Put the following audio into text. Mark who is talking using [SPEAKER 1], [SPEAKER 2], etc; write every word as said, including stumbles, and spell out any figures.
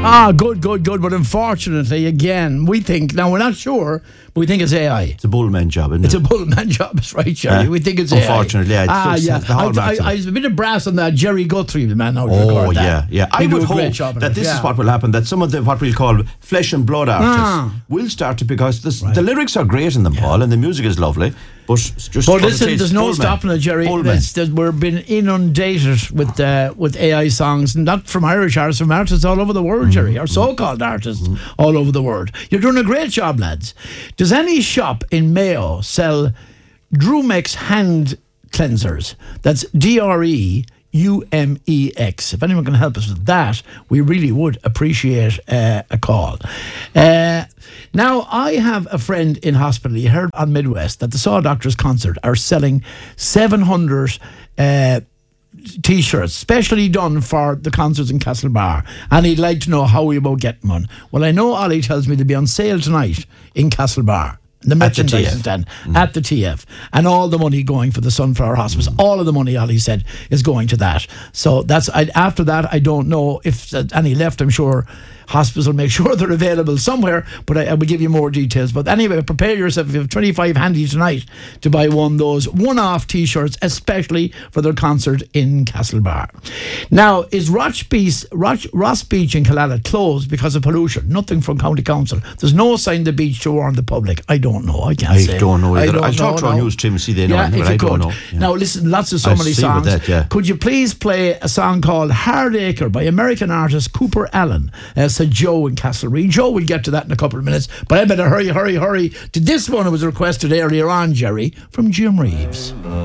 [SPEAKER 1] Ah, good, good, good. But unfortunately, again, we think, now we're not sure, but we think it's A I.
[SPEAKER 2] It's a bullman job, isn't
[SPEAKER 1] It's
[SPEAKER 2] it?
[SPEAKER 1] a bullman job, that's right, Jerry.
[SPEAKER 2] Uh,
[SPEAKER 1] we think it's
[SPEAKER 2] unfortunately,
[SPEAKER 1] A I.
[SPEAKER 2] yeah, it's
[SPEAKER 1] Ah,
[SPEAKER 2] just
[SPEAKER 1] yeah.
[SPEAKER 2] the hallmarks
[SPEAKER 1] I,
[SPEAKER 2] of
[SPEAKER 1] I, I
[SPEAKER 2] it.
[SPEAKER 1] was a bit of brass on that. Jerry Guthrie, the man out
[SPEAKER 2] Oh,
[SPEAKER 1] that.
[SPEAKER 2] yeah, yeah.
[SPEAKER 1] He
[SPEAKER 2] I
[SPEAKER 1] do
[SPEAKER 2] would
[SPEAKER 1] a great
[SPEAKER 2] hope
[SPEAKER 1] job in
[SPEAKER 2] that
[SPEAKER 1] it,
[SPEAKER 2] this
[SPEAKER 1] yeah.
[SPEAKER 2] is what will happen, that some of the, what we'll call flesh and blood artists
[SPEAKER 1] Ah.
[SPEAKER 2] will start to, because this, the lyrics are great in them, Paul, and the music is lovely, but just
[SPEAKER 1] But
[SPEAKER 2] what it
[SPEAKER 1] listen,
[SPEAKER 2] says,
[SPEAKER 1] there's no
[SPEAKER 2] bullman.
[SPEAKER 1] stopping it, Jerry.
[SPEAKER 2] Bullman.
[SPEAKER 1] It's, that we're been inundated with uh, with A I songs, not from Irish artists, from artists all over the world,
[SPEAKER 2] Mm-hmm.
[SPEAKER 1] Jerry, or so-called artists all over the world. You're doing a great job, lads. Does any shop in Mayo sell Drumex hand cleansers? That's D R E U M E X. If anyone can help us with that, we really would appreciate uh, a call. Uh, now, I have a friend in hospital. You heard on Midwest that the Saw Doctors concert are selling seven hundred uh, T-shirts, specially done for the concerts in Castlebar, and he'd like to know how we about getting one. Well, I know Ollie tells me they'll be on sale tonight in Castlebar. The merchandise stand mm. at the T F, and all the money going for the Sunflower Hospice. Mm. All of the money, Ollie said, is going to that. So that's I, after that. I don't know if uh, any left. I'm sure hospitals will make sure they're available somewhere, but I, I will give you more details. But anyway, prepare yourself. If you have twenty-five handy tonight to buy one of those one-off T-shirts, especially for their concert in Castlebar. Now, is Roch Beach, Roch, Ross Beach in Killala closed because of pollution? Nothing from County Council. There's no sign the beach to warn the public. I don't know. I can't
[SPEAKER 2] I
[SPEAKER 1] say.
[SPEAKER 2] don't know either.
[SPEAKER 1] I don't
[SPEAKER 2] I'll talk
[SPEAKER 1] know,
[SPEAKER 2] to our
[SPEAKER 1] no.
[SPEAKER 2] news team and see they know,
[SPEAKER 1] Yeah,
[SPEAKER 2] but
[SPEAKER 1] if
[SPEAKER 2] I
[SPEAKER 1] you
[SPEAKER 2] don't
[SPEAKER 1] could.
[SPEAKER 2] know. Yeah.
[SPEAKER 1] Now, listen, lots of so
[SPEAKER 2] I'll
[SPEAKER 1] many
[SPEAKER 2] see about
[SPEAKER 1] songs.
[SPEAKER 2] that, yeah.
[SPEAKER 1] Could you please play a song called Hardacre by American artist Cooper Allen? Uh, said Joe in Castlereagh. Joe, we'll get to that in a couple of minutes, but I better hurry, hurry, hurry to this one that was requested earlier on, Jerry, from Jim Reeves.